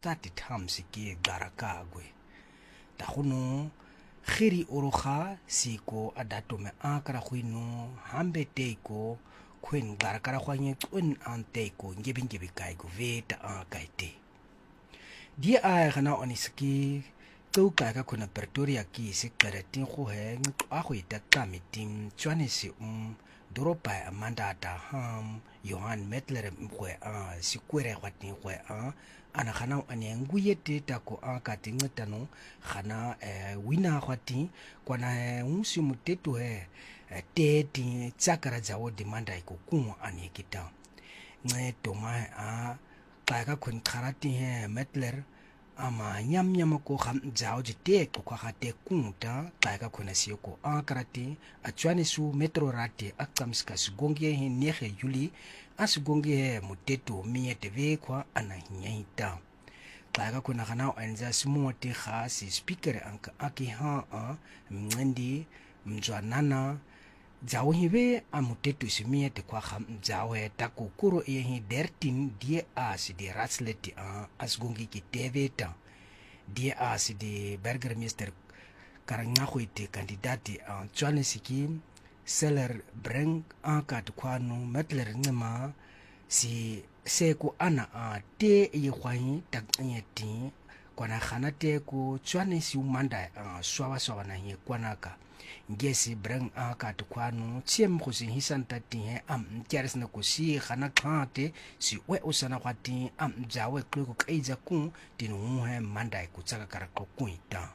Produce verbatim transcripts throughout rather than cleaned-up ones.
start times ke garakagwe tahuno khiri oroha siko adatome akara khwino hambe teiko khwen garakara khwanye tun anteiko ngebi ngebi kaigo veta akaite dia a gana oniski tau ka kuna Pretoria ki se karatin go he a go ita kamiting tshwanese um doropa amanda ta ham Johan Metler mkwe a sikwere kwati kwe a ana gana ane nguyete ta ko a ka tingetano gana eh wina kwati kwana unsi muteto he te ti tsakara jawo demanda iko ku ane kita nge toma a ka kun kharati he Metler ama nyam nyam ko kham jao jite ko kha te kunta ta ka khona si ko akrati achwane su metro rate akamska sugonge he nehe yuli asugonge he muteto miete ve kwa anahinyita ta ka khona kana anza simote kha si speaker anka aki ha a mngendi mjwanana jao hibe amuteto simiete kwa kham jao he takukuro e hi dertin die as di rasleti a asgongi ki teveta die as di burgemeester karanga khoite kandidati a Johannesiki seller breng akat kwano Metler ngema si seko ana a te e khwani taknyeti kwana khana te ko Johannes umanda a swawa swawa na ye kwanaka ngesi breng aka tukwano tiem go se hisanta tie am tieres na ko si khana khate si we usana kwati am jawe kloko kaiza ku tinu muhe mandai kutsaka karako kuita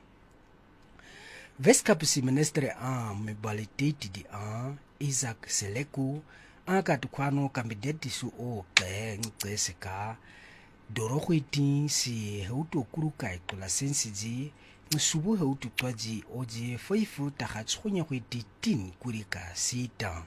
Weskapu minister a mebaliteti di a Isaac Seleku aka tukwano kandidati su o ke ngeseka dorokhwiti si hauto kurukai kula sensiji subu hautu twaji oji foifu takhatshunya khwiti tin kurika sita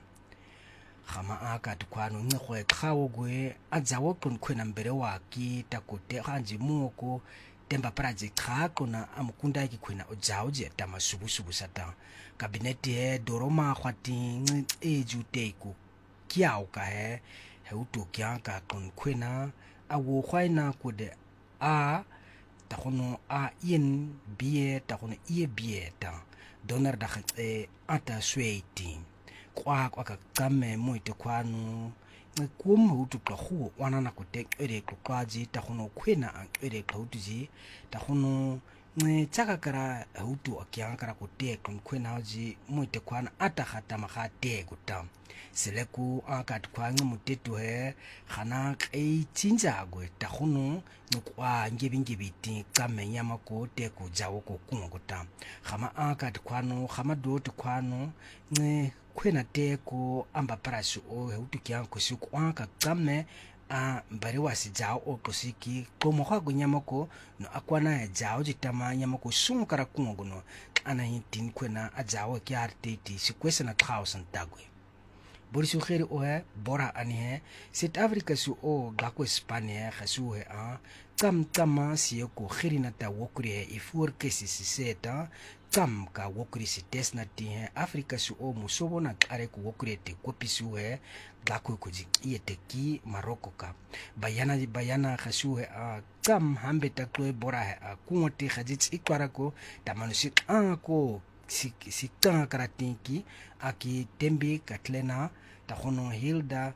khama aka tukwano ngekwe khawo gwe azawo konkhwena mbere waki takote khanji muoko temba project khako na amkunda kikhwena ojawo je tama subu subu sata kabineti he doroma khwati ejute ku kiao ka he hautu kyanka konkhwena awo khwaina kude a takono a yen bie takono ie bie ta donar da khatse ata sweiti kwa kwa kame moite kwanu kum hutu kho wana na kutek ere kwaji takono khwena an ere khautuji takono nge tsaka kara hutu akyankara kutek khwena ji moite kwana ata khata makhate kutam Seleku akat kwanga muteto he khana kai tsinja gwe takhunu nokwa ngebingibiti kamenya makote ko jawo ko kungota khama akat kwano khama dot kwano nge khwena teko amba parasu o hutukya ko siku aka kame a mbari wasi jao o kosiki komo kwa gunyamako no akwana jao jitama nyamako sumukara kungono ana hintin kwena ajawo kyarteti sikwesa na thousand tagwe Borisu khiri ohe bora anihe South Africa su o gako Spania khasu he a kam kama siye ko khiri na ta wokuri he ifur kesi siseta kam ka wokuri si tesna ti he Africa su o musobo na kare ko wokuri te kopisu he gako ko ji yete ki Morocco ka bayana bayana khasu he a kam hambe ta ko bora he a kungote khajit ikwarako tamanusi a ko si si tanga karatinki aki tembi katlena takono Hilda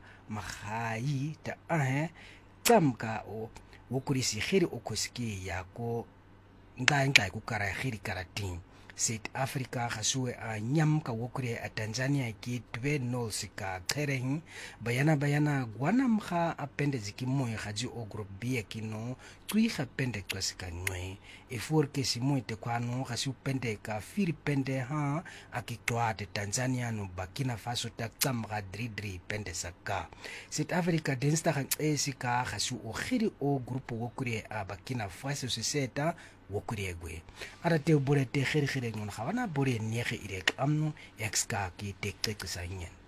Mahai ta ahe tamka o wokurisi khiri okoski yako ngai ngai kukara khiri karatin South Africa khasue a nyam ka wokure a Tanzania ki twe nolsika kherehin bayana bayana gwanam kha apende zikimoy khaji o group B kino tui kha pende klasika ngwe e for ke simoite kwano khasu pende ka firi pende ha akitwa de Tanzania no Burkina Faso ta tsamga dridri pende saka South Africa densta kha esika khasu o khiri o group wokure a Burkina Faso seta wokure gwe ara te bore te khiri khiri ngon khawana bore nyekhe irek amno exka ki tek tek sa nyen